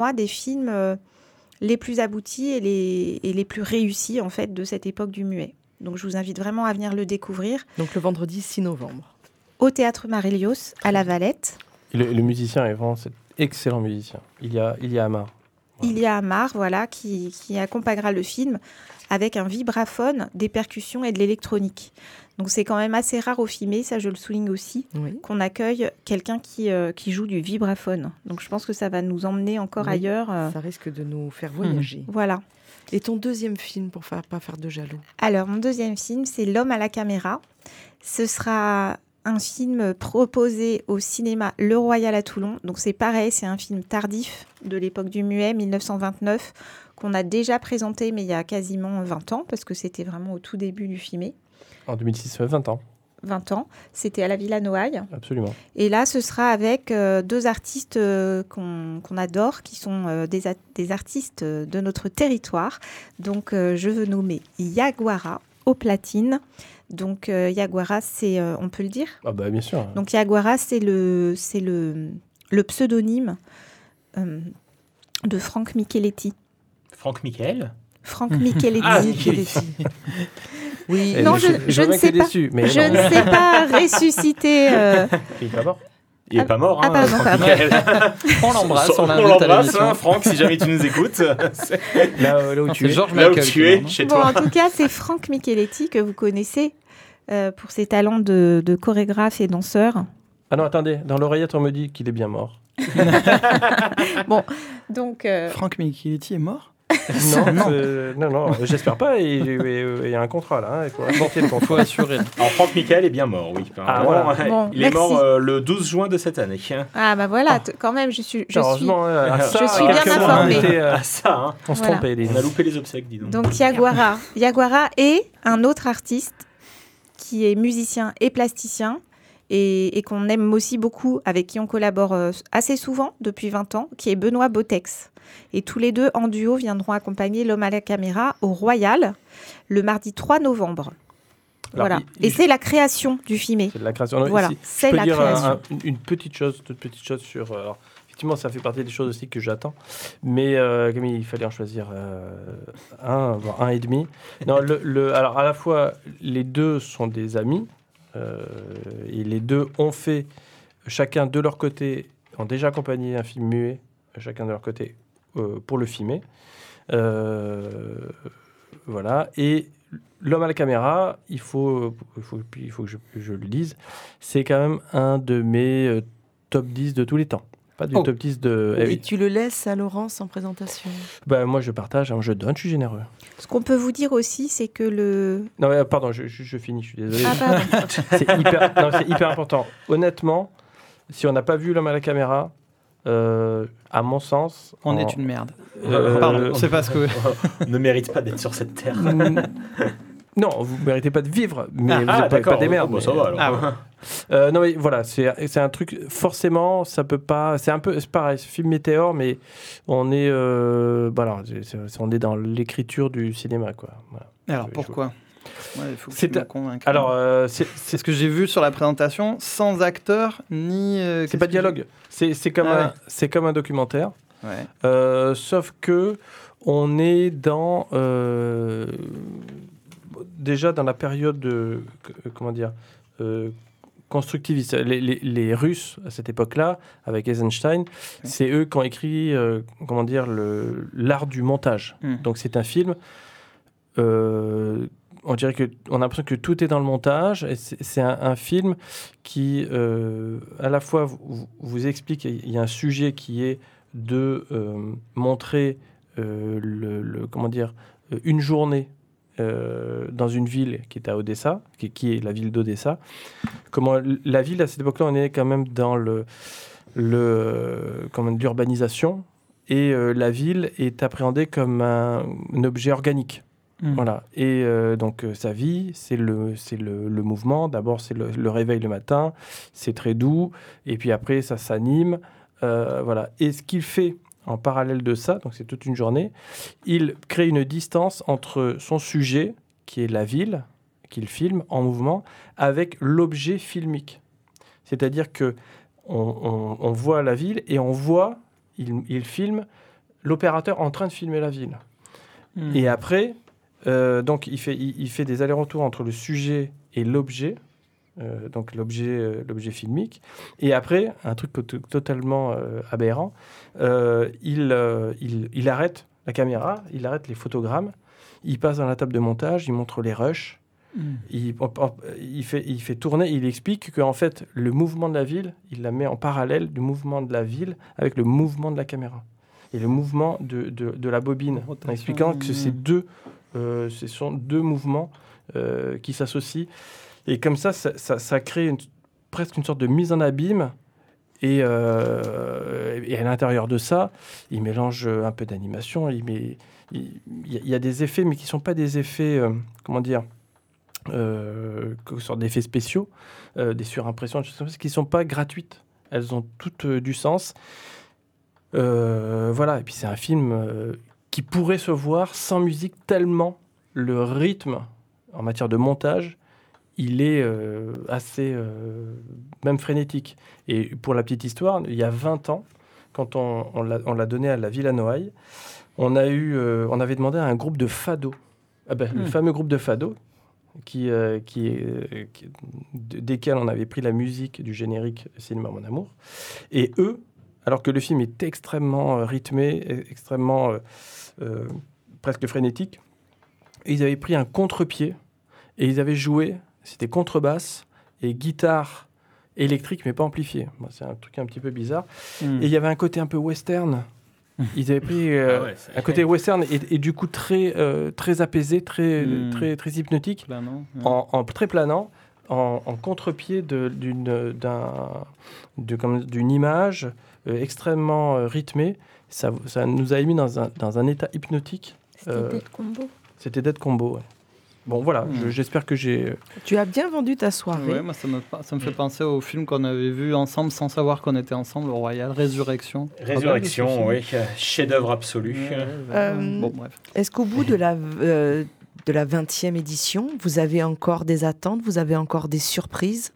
moi, des films les plus aboutis et les plus réussis, en fait, de cette époque du muet. Donc, je vous invite vraiment à venir le découvrir. Donc, le vendredi 6 novembre. Au Théâtre Marélios, à La Valette. Le musicien est vraiment cet excellent musicien. Il y a Amar. Voilà. Il y a Amar, voilà, qui accompagnera le film avec un vibraphone, des percussions et de l'électronique. Donc c'est quand même assez rare au filmé, ça je le souligne aussi, qu'on accueille quelqu'un qui joue du vibraphone. Donc je pense que ça va nous emmener encore ailleurs. Ça risque de nous faire voyager. Voilà. Et ton deuxième film, pour pas faire de jaloux? Alors mon deuxième film, c'est L'homme à la caméra. Ce sera un film proposé au cinéma Le Royal à Toulon. Donc c'est pareil, c'est un film tardif de l'époque du muet, 1929, qu'on a déjà présenté, mais il y a quasiment 20 ans, parce que c'était vraiment au tout début du filmé. En 2006, 20 ans. 20 ans. C'était à la Villa Noailles. Absolument. Et là, ce sera avec deux artistes qu'on adore, qui sont des artistes de notre territoire. Donc, je veux nommer Yaguara aux platines. Donc, Yaguara, c'est, on peut le dire ? Ah bah bien sûr. Donc, Yaguara, c'est le pseudonyme de Franck Micheletti. Franck Michael ? Franck Micheletti. Ah, Micheletti. Oui. Non, je ne sais pas. Déçu, mais je ne sais pas ressusciter. Il est pas mort. Il n'est pas mort, pardon. On l'embrasse, on l'embrasse, Franck, si jamais tu nous écoutes. Là où tu es. Là où tu es, chez toi. En tout cas, c'est Franck Micheletti que vous connaissez pour ses talents de chorégraphe et danseur. Ah non, attendez, dans l'oreillette, on me dit qu'il est bien mort. Bon, donc... Franck Micheletti est mort ? Non, j'espère pas. Il y a un contrat là. Il faut apporter le contrat. Il faut assurer. Alors Franck Michael est bien mort, oui. Voilà. Bon, il est mort le 12 juin de cette année. Ah bah voilà, quand même, je suis bien informée. On se trompait. On a loupé les obsèques, dis donc. Donc Yaguara est un autre artiste qui est musicien et plasticien et qu'on aime aussi beaucoup, avec qui on collabore assez souvent depuis 20 ans, qui est Benoît Botex. Et tous les deux, en duo, viendront accompagner L'homme à la caméra au Royal le mardi 3 novembre. Alors, voilà. Et c'est la création du filmé. C'est de la création. Voilà, c'est la création. Une toute petite chose sur... alors, effectivement, ça fait partie des choses aussi que j'attends. Mais comme il fallait en choisir voire un et demi. Non, alors, à la fois, les deux sont des amis. Et les deux ont fait, chacun de leur côté, ont déjà accompagné un film muet, chacun de leur côté, pour le filmer. Voilà. Et L'homme à la caméra, il faut que je le dise, c'est quand même un de mes top 10 de tous les temps. Pas du top 10 de... Et tu le laisses à Laurence en présentation? Moi, je partage, je donne, je suis généreux. Ce qu'on peut vous dire aussi, c'est que le... Non, mais, pardon, je finis, je suis désolé. Ah, pardon. c'est hyper important. Honnêtement, si on n'a pas vu L'homme à la caméra, à mon sens... On est une merde. Pardon, c'est parce que... ne mérite pas d'être sur cette terre. Non, vous ne méritez pas de vivre, mais vous n'êtes pas des merdes. Bon, ça va, alors. Non, mais voilà, c'est un truc, forcément, ça peut pas... C'est pareil, c'est film météore, mais on est, on est dans l'écriture du cinéma, quoi. Voilà. Alors, pourquoi il faut que tu me convainques. Alors, c'est ce que j'ai vu sur la présentation, sans acteur, ni... c'est pas de dialogue, c'est comme un documentaire, sauf que on est dans... déjà dans la période de... comment dire constructiviste. Les Russes, à cette époque-là, avec Eisenstein, c'est eux qui ont écrit l'art du montage. Donc c'est un film... on dirait qu'on a l'impression que tout est dans le montage. Et c'est un film qui, à la fois, vous explique, il y a un sujet qui est de montrer une journée dans une ville qui est à Odessa, qui est la ville d'Odessa. Comment la ville, à cette époque-là, on est quand même dans l'urbanisation, et la ville est appréhendée comme un objet organique. Voilà. Et donc sa vie, c'est le mouvement. D'abord, c'est le réveil le matin, c'est très doux, et puis après, ça s'anime. Voilà. Et ce qu'il fait en parallèle de ça, donc c'est toute une journée, il crée une distance entre son sujet, qui est la ville, qu'il filme en mouvement, avec l'objet filmique. C'est-à-dire que on voit la ville et on voit, il filme l'opérateur en train de filmer la ville. Et après, donc il fait des allers-retours entre le sujet et l'objet, donc l'objet filmique. Et après, un truc totalement aberrant, il arrête la caméra, il arrête les photogrammes, il passe dans la table de montage, il montre les rushs, il fait tourner, il explique qu'en fait, le mouvement de la ville, il la met en parallèle du mouvement de la ville avec le mouvement de la caméra et le mouvement de la bobine, en expliquant que ce sont deux mouvements qui s'associent. Et comme ça crée presque une sorte de mise en abîme. Et à l'intérieur de ça, il mélange un peu d'animation. Il y a des effets, mais qui ne sont pas des effets, sorte d'effets spéciaux, des surimpressions, qui ne sont pas gratuites. Elles ont toutes du sens. Voilà. Et puis c'est un film qui pourrait se voir sans musique, tellement le rythme en matière de montage, il est assez même frénétique. Et pour la petite histoire, il y a 20 ans, quand on l'a donné à la Villa Noailles, on avait demandé à un groupe de fado, le fameux groupe de fado, desquels on avait pris la musique du générique Cinéma Mon Amour. Et eux, alors que le film est extrêmement rythmé, extrêmement presque frénétique, ils avaient pris un contre-pied et ils avaient joué, c'était contrebasse et guitare électrique mais pas amplifiée. C'est un truc un petit peu bizarre. Et il y avait un côté un peu western. Ils avaient pris un côté western et du coup très apaisé, très hypnotique, planant, très planant, en contre-pied d'une image extrêmement rythmée. Ça nous a mis dans un état hypnotique. C'était Dead Combo. Ouais. Bon, voilà, j'espère que j'ai... Tu as bien vendu ta soirée. Ouais, moi, ça me fait penser au film qu'on avait vu ensemble sans savoir qu'on était ensemble, au Royal, Résurrection. Résurrection, oui, chef-d'œuvre absolu. Bon, bref. Est-ce qu'au bout de la 20e édition, vous avez encore des attentes, vous avez encore des surprises?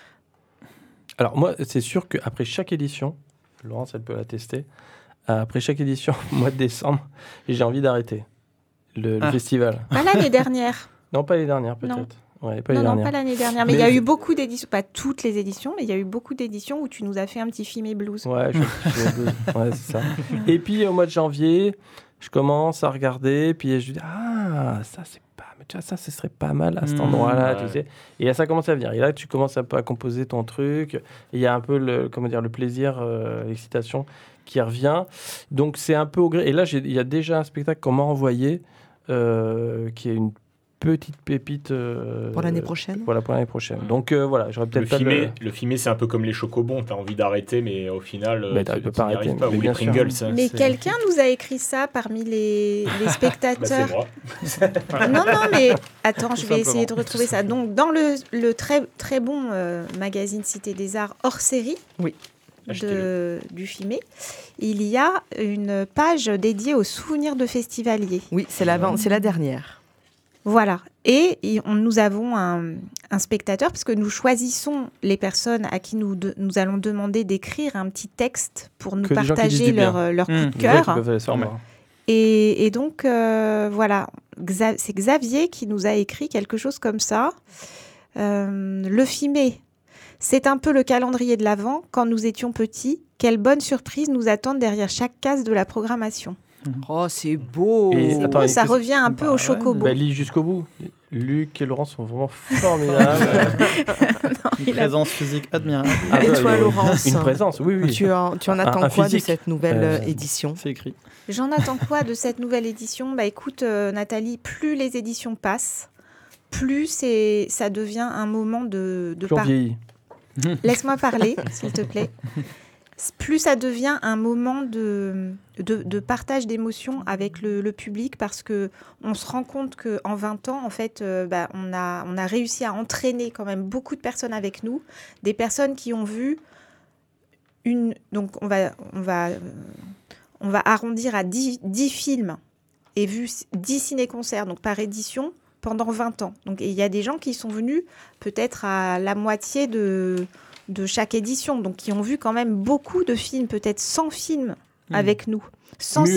Alors moi, c'est sûr qu'après chaque édition, Laurence, elle peut l'attester, après chaque édition, au mois de décembre, j'ai envie d'arrêter le festival. Pas l'année dernière. Non, pas les dernières, peut-être. Ouais, pas non, pas l'année dernière. Mais il y a eu beaucoup d'éditions, pas toutes les éditions, mais il y a eu beaucoup d'éditions où tu nous as fait un petit film et blues. Ouais, ouais, c'est ça. Et puis, au mois de janvier, je commence à regarder, puis je dis, ça, c'est pas... Tu vois, ça, ce serait pas mal à cet endroit-là, tu sais. Et là, ça commence à venir. Et là, tu commences un peu à composer ton truc. Et il y a un peu le plaisir, l'excitation qui revient. Donc, c'est un peu au gré. Et là, il y a déjà un spectacle qu'on m'a envoyé, qui est une petite pépite pour l'année prochaine. Voilà, pour l'année prochaine. Donc voilà, j'aurais peut-être le filmer, c'est un peu comme les chocobons. T'as envie d'arrêter, mais au final, tu peux pas arrêter. Pas. Ou les Pringles. Mais quelqu'un nous a écrit ça parmi les spectateurs. C'est moi. Non, mais attends, je vais essayer de retrouver ça. Donc dans le très très bon magazine Cité des Arts hors série. Oui. Du filmé, il y a une page dédiée aux souvenirs de festivaliers. Oui, c'est la dernière. Voilà. Et nous avons un spectateur, parce que nous choisissons les personnes à qui nous allons demander d'écrire un petit texte pour nous partager leur coup de cœur. Et donc, voilà, c'est Xavier qui nous a écrit quelque chose comme ça. Le filmé. C'est un peu le calendrier de l'Avent. Quand nous étions petits, quelle bonne surprise nous attendent derrière chaque case de la programmation. Oh, c'est beau. Ça revient un peu au chocobo. Lis jusqu'au bout. Luc et Laurent sont vraiment formidables. Une présence physique admirable. Et toi, Laurence, une présence, oui. Tu en attends quoi de cette nouvelle édition? C'est écrit. J'en attends quoi de cette nouvelle édition? Écoute, Nathalie, plus les éditions passent, plus ça devient un moment de vieillit. Laisse-moi parler, s'il te plaît. Plus ça devient un moment de partage d'émotions avec le public, parce qu'on se rend compte qu'en 20 ans, en fait, on a réussi à entraîner quand même beaucoup de personnes avec nous, des personnes qui ont vu donc on va arrondir à 10 films et vu 10 ciné-concerts, donc par édition, pendant 20 ans. Donc, il y a des gens qui sont venus peut-être à la moitié de chaque édition, donc qui ont vu quand même beaucoup de films, peut-être 100 films avec nous. 100